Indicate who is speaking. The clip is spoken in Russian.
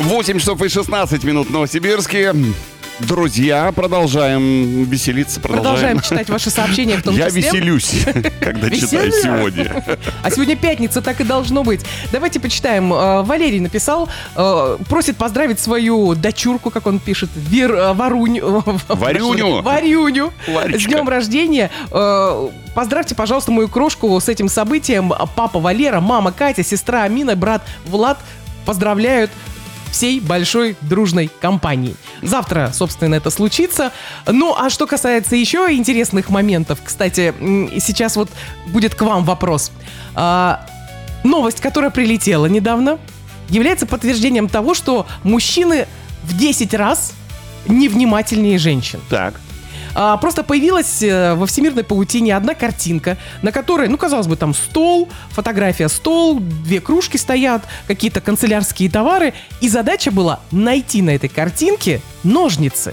Speaker 1: 8 часов и 16 минут в Новосибирске. Друзья, продолжаем веселиться,
Speaker 2: Продолжаем читать ваши сообщения в том числе.
Speaker 1: Я веселюсь, когда читаю сегодня.
Speaker 2: А сегодня пятница, так и должно быть. Давайте почитаем. Валерий написал, просит поздравить свою дочурку, как он пишет, Варюню. С днем рождения. Поздравьте, пожалуйста, мою крошку с этим событием. Папа Валера, мама Катя, сестра Амина, брат Влад поздравляют всей большой дружной компании. Завтра, собственно, это случится. Ну, а что касается еще интересных моментов, кстати, сейчас вот будет к вам вопрос. Новость, которая прилетела недавно, является подтверждением того, что мужчины в 10 раз невнимательнее женщин.
Speaker 1: Так.
Speaker 2: Просто появилась во всемирной паутине одна картинка, на которой, ну, казалось бы, там стол, фотография стол, 2 кружки стоят, какие-то канцелярские товары. И задача была найти на этой картинке ножницы.